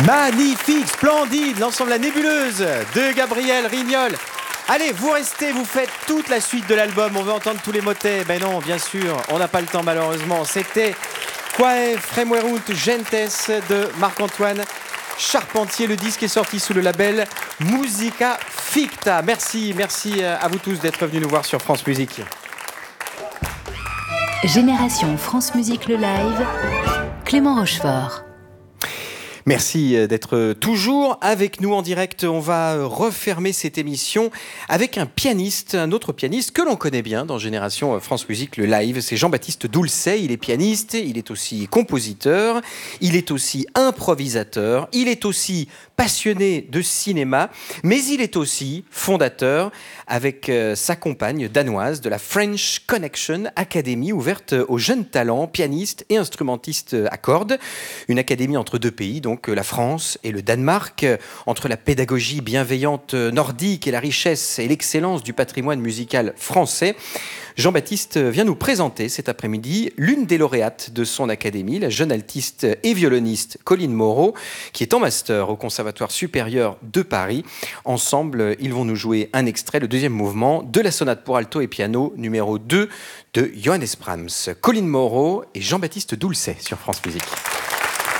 Magnifique, splendide, l'ensemble La Nébuleuse de Gabriel Rignol. Allez, vous restez, vous faites toute la suite de l'album. On veut entendre tous les motets. Ben non, bien sûr, on n'a pas le temps malheureusement. C'était Quae Fremuerunt Gentes de Marc-Antoine Charpentier. Le disque est sorti sous le label Musica Ficta. Merci à vous tous d'être venus nous voir sur France Musique. Génération France Musique le live, Clément Rochefort. Merci d'être toujours avec nous en direct. On va refermer cette émission avec un autre pianiste que l'on connaît bien dans Génération France Musique, le live. C'est Jean-Baptiste Doulcet. Il est pianiste, il est aussi compositeur, il est aussi improvisateur, il est aussi passionné de cinéma, mais il est aussi fondateur avec sa compagne danoise de la French Connection Academy, ouverte aux jeunes talents, pianistes et instrumentistes à cordes. Une académie entre deux pays, donc la France et le Danemark, entre la pédagogie bienveillante nordique et la richesse et l'excellence du patrimoine musical français. Jean-Baptiste vient nous présenter cet après-midi l'une des lauréates de son académie, la jeune altiste et violoniste Colline Moreau, qui est en master au Conservatoire supérieur de Paris. Ensemble, ils vont nous jouer un extrait, le deuxième mouvement de la sonate pour alto et piano numéro 2 de Johannes Brahms. Colline Moreau et Jean-Baptiste Doulcet sur France Musique.